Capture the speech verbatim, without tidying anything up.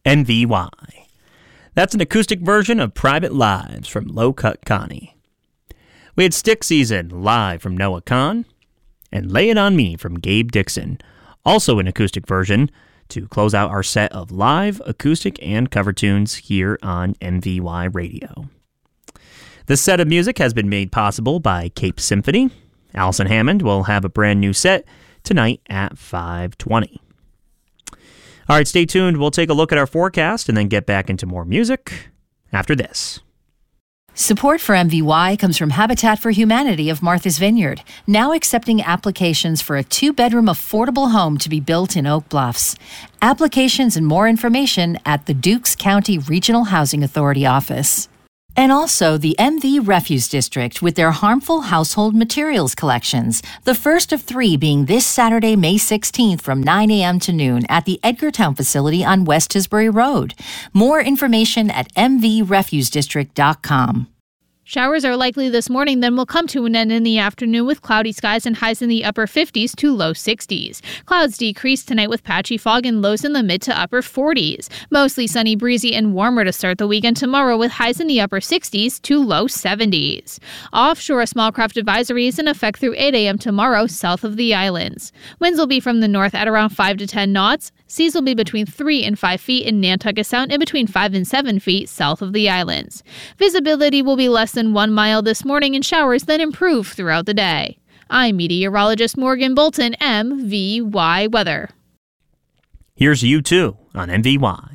M V Y. That's an acoustic version of Private Lives from Low Cut Connie. We had Stick Season live from Noah Kahan, and Lay It On Me from Gabe Dixon, also an acoustic version, to close out our set of live, acoustic, and cover tunes here on M V Y Radio. This set of music has been made possible by Cape Symphony. Allison Hammond will have a brand new set tonight at five twenty. All right, stay tuned. We'll take a look at our forecast and then get back into more music after this. Support for M V Y comes from Habitat for Humanity of Martha's Vineyard, now accepting applications for a two-bedroom affordable home to be built in Oak Bluffs. Applications and more information at the Dukes County Regional Housing Authority office. And also the M V Refuse District with their harmful household materials collections, the first of three being this Saturday, May sixteenth from nine a.m. to noon at the Edgartown facility on West Tisbury Road. More information at m v refuse district dot com. Showers are likely this morning, then will come to an end in the afternoon with cloudy skies and highs in the upper fifties to low sixties. Clouds decrease tonight with patchy fog and lows in the mid to upper forties. Mostly sunny, breezy, and warmer to start the weekend tomorrow with highs in the upper sixties to low seventies. Offshore, a small craft advisory is in effect through eight a.m. tomorrow south of the islands. Winds will be from the north at around five to ten knots. Seas will be between three and five feet in Nantucket Sound and between five and seven feet south of the islands. Visibility will be less than one mile this morning and showers then improve throughout the day. I'm meteorologist Morgan Bolton, M V Y Weather. Here's U two on M V Y.